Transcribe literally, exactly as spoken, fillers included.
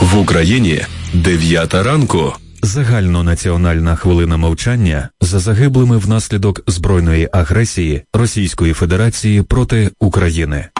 В Україні дев'ята ранку. Загальнонаціональна хвилина мовчання за загиблими внаслідок збройної агресії Російської Федерації проти України.